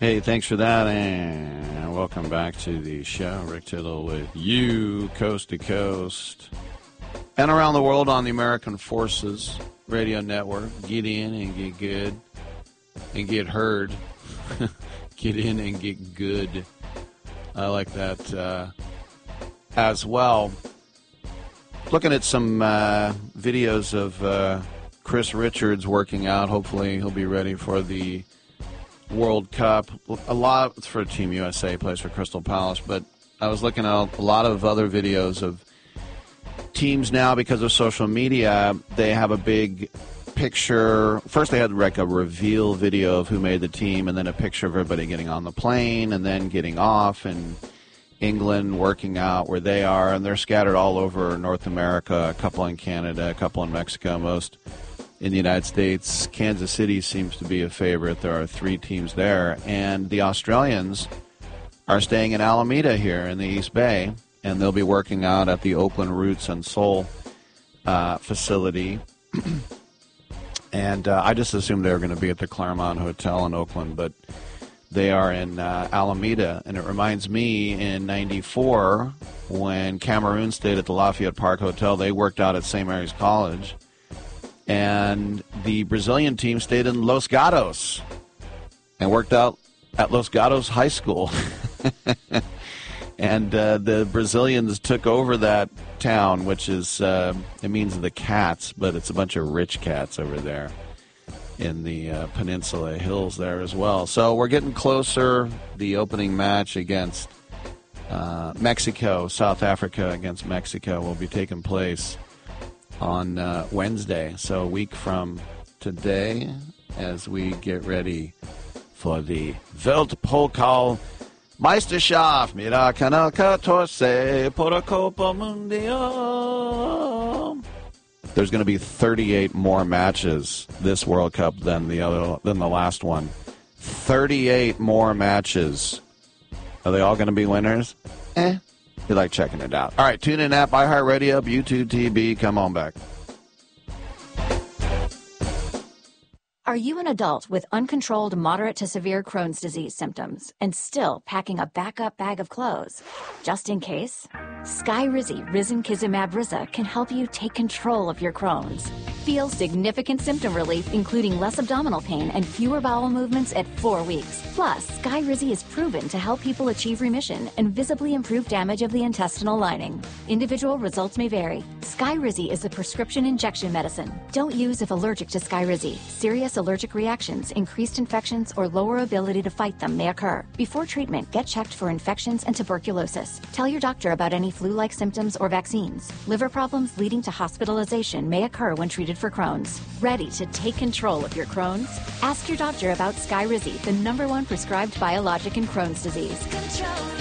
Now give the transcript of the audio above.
Hey, thanks for that, and welcome back to the show. Rick Tittle with you, coast to coast, and around the world on the American Forces Radio Network. Get in and get good, and get heard. Get in and get good. I like that as well. Looking at some videos of Chris Richards working out. Hopefully he'll be ready for the World Cup. A lot for Team USA, plays for Crystal Palace, but I was looking at a lot of other videos of teams now because of social media. They have a big picture. First they had like a reveal video of who made the team, and then a picture of everybody getting on the plane and then getting off, and England working out where they are, and they're scattered all over North America, a couple in Canada, a couple in Mexico, most in the United States. Kansas City seems to be a favorite. There are 3 teams there. And the Australians are staying in Alameda here in the East Bay, and they'll be working out at the Oakland Roots and Soul facility. And I just assumed they were going to be at the Claremont Hotel in Oakland, but they are in Alameda. And it reminds me, in '94, when Cameroon stayed at the Lafayette Park Hotel, they worked out at St. Mary's College. And the Brazilian team stayed in Los Gatos and worked out at Los Gatos High School. And the Brazilians took over that town, which is, it means the cats, but it's a bunch of rich cats over there in the Peninsula Hills there as well. So we're getting closer. The opening match against Mexico, South Africa against Mexico, will be taking place on Wednesday, so a week from today, as we get ready for the Weltpokal Meisterschaft mit Kanal 14 por la Copa Mundial. There's going to be 38 more matches this World Cup than the last one. 38 more matches. Are they all going to be winners? You like checking it out. All right, tune in app, iHeartRadio, YouTube TV. Come on back. Are you an adult with uncontrolled moderate to severe Crohn's disease symptoms and still packing a backup bag of clothes just in case? Skyrizi Risankizumab Riza can help you take control of your Crohn's. Feel significant symptom relief, including less abdominal pain and fewer bowel movements at 4 weeks. Plus, Skyrizi is proven to help people achieve remission and visibly improve damage of the intestinal lining. Individual results may vary. Skyrizi is a prescription injection medicine. Don't use if allergic to Skyrizi. Serious allergic reactions, increased infections, or lower ability to fight them may occur. Before treatment, get checked for infections and tuberculosis. Tell your doctor about any flu-like symptoms or vaccines. Liver problems leading to hospitalization may occur when treated for Crohn's. Ready to take control of your Crohn's? Ask your doctor about Skyrizi, the #1 prescribed biologic in Crohn's disease. Control.